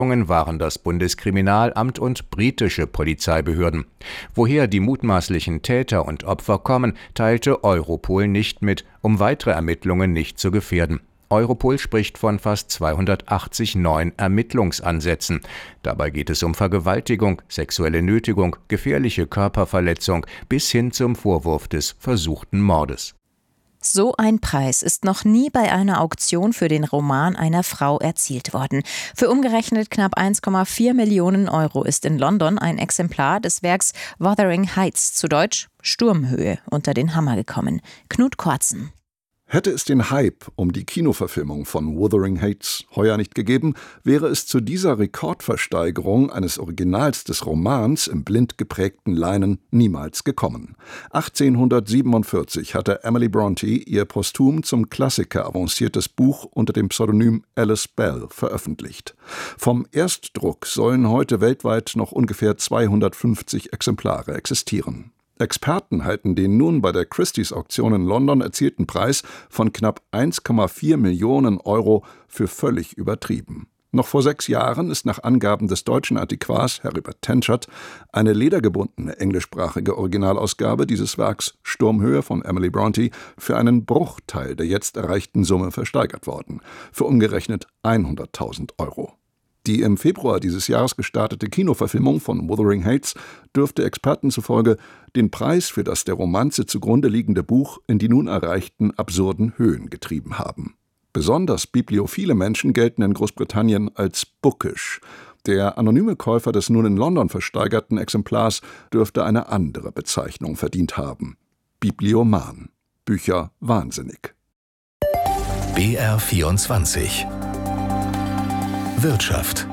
waren das Bundeskriminalamt und britische Polizeibehörden. Woher die mutmaßlichen Täter und Opfer kommen, teilte Europol nicht mit, um weitere Ermittlungen nicht zu gefährden. Europol spricht von fast 280 neuen Ermittlungsansätzen. Dabei geht es um Vergewaltigung, sexuelle Nötigung, gefährliche Körperverletzung bis hin zum Vorwurf des versuchten Mordes. So ein Preis ist noch nie bei einer Auktion für den Roman einer Frau erzielt worden. Für umgerechnet knapp 1,4 Millionen Euro ist in London ein Exemplar des Werks Wuthering Heights, zu Deutsch Sturmhöhe, unter den Hammer gekommen. Knut Kortzen. Hätte es den Hype um die Kinoverfilmung von Wuthering Heights heuer nicht gegeben, wäre es zu dieser Rekordversteigerung eines Originals des Romans im blind geprägten Leinen niemals gekommen. 1847 hatte Emily Brontë ihr posthum zum Klassiker avanciertes Buch unter dem Pseudonym Alice Bell veröffentlicht. Vom Erstdruck sollen heute weltweit noch ungefähr 250 Exemplare existieren. Experten halten den nun bei der Christie's Auktion in London erzielten Preis von knapp 1,4 Millionen Euro für völlig übertrieben. Noch vor 6 Jahren ist nach Angaben des deutschen Antiquars Heribert Tenschert eine ledergebundene englischsprachige Originalausgabe dieses Werks Sturmhöhe von Emily Brontë für einen Bruchteil der jetzt erreichten Summe versteigert worden, für umgerechnet 100.000 Euro. Die im Februar dieses Jahres gestartete Kinoverfilmung von Wuthering Heights dürfte Experten zufolge den Preis für das der Romanze zugrunde liegende Buch in die nun erreichten absurden Höhen getrieben haben. Besonders bibliophile Menschen gelten in Großbritannien als bookish. Der anonyme Käufer des nun in London versteigerten Exemplars dürfte eine andere Bezeichnung verdient haben: Biblioman. Bücher wahnsinnig. BR24 Wirtschaft.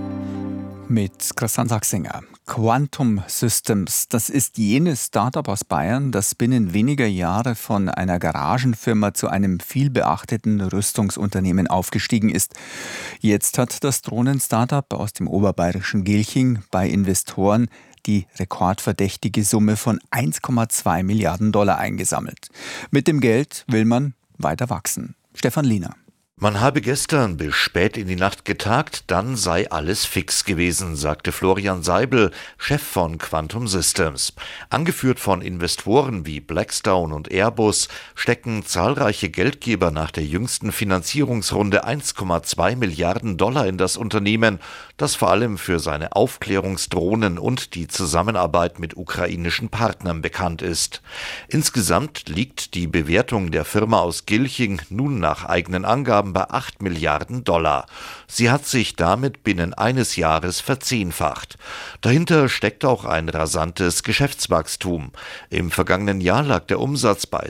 Mit Christian Sachsinger. Quantum Systems, das ist jenes Start-up aus Bayern, das binnen weniger Jahre von einer Garagenfirma zu einem vielbeachteten Rüstungsunternehmen aufgestiegen ist. Jetzt hat das Drohnen-Start-up aus dem oberbayerischen Gilching bei Investoren die rekordverdächtige Summe von 1,2 Milliarden Dollar eingesammelt. Mit dem Geld will man weiter wachsen. Stefan Liener. Man habe gestern bis spät in die Nacht getagt, dann sei alles fix gewesen, sagte Florian Seibel, Chef von Quantum Systems. Angeführt von Investoren wie Blackstone und Airbus stecken zahlreiche Geldgeber nach der jüngsten Finanzierungsrunde 1,2 Milliarden Dollar in das Unternehmen, das vor allem für seine Aufklärungsdrohnen und die Zusammenarbeit mit ukrainischen Partnern bekannt ist. Insgesamt liegt die Bewertung der Firma aus Gilching nun nach eigenen Angaben bei 8 Milliarden Dollar. Sie hat sich damit binnen eines Jahres verzehnfacht. Dahinter steckt auch ein rasantes Geschäftswachstum. Im vergangenen Jahr lag der Umsatz bei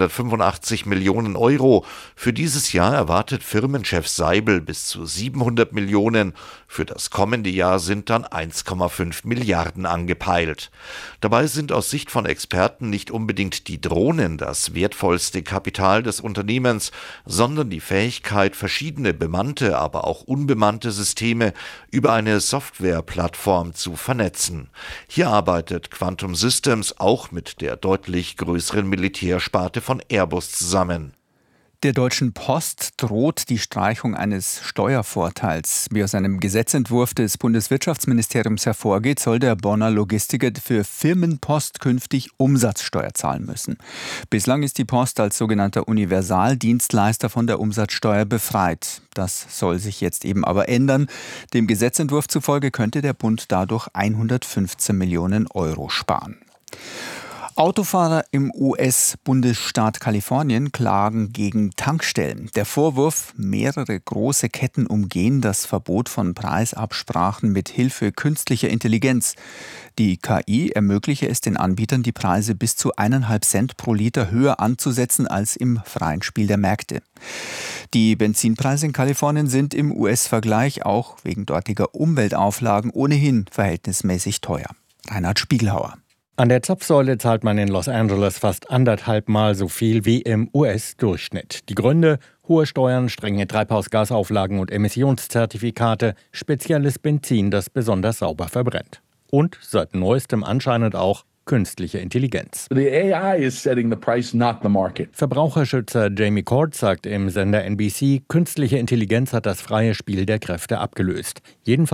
285 Millionen Euro. Für dieses Jahr erwartet Firmenchef Seibel bis zu 700 Millionen. Für das kommende Jahr sind dann 1,5 Milliarden angepeilt. Dabei sind aus Sicht von Experten nicht unbedingt die Drohnen das wertvollste Kapital des Unternehmens, sondern die Fähigkeit, verschiedene bemannte, aber auch unbemannte Systeme über eine Softwareplattform zu vernetzen. Hier arbeitet Quantum Systems auch mit der deutlich größeren Militärsparte von Airbus zusammen. Der Deutschen Post droht die Streichung eines Steuervorteils. Wie aus einem Gesetzentwurf des Bundeswirtschaftsministeriums hervorgeht, soll der Bonner Logistiker für Firmenpost künftig Umsatzsteuer zahlen müssen. Bislang ist die Post als sogenannter Universaldienstleister von der Umsatzsteuer befreit. Das soll sich jetzt eben aber ändern. Dem Gesetzentwurf zufolge könnte der Bund dadurch 115 Millionen Euro sparen. Autofahrer im US-Bundesstaat Kalifornien klagen gegen Tankstellen. Der Vorwurf, mehrere große Ketten umgehen das Verbot von Preisabsprachen mit Hilfe künstlicher Intelligenz. Die KI ermögliche es den Anbietern, die Preise bis zu 1,5 Cent pro Liter höher anzusetzen als im freien Spiel der Märkte. Die Benzinpreise in Kalifornien sind im US-Vergleich auch wegen dortiger Umweltauflagen ohnehin verhältnismäßig teuer. Reinhard Spiegelhauer. An der Zapfsäule zahlt man in Los Angeles fast 1,5 Mal so viel wie im US-Durchschnitt. Die Gründe: hohe Steuern, strenge Treibhausgasauflagen und Emissionszertifikate, spezielles Benzin, das besonders sauber verbrennt. Und seit neuestem anscheinend auch künstliche Intelligenz. The AI is setting the price, not the market. Verbraucherschützer Jamie Court sagt im Sender NBC, künstliche Intelligenz hat das freie Spiel der Kräfte abgelöst. Jedenfalls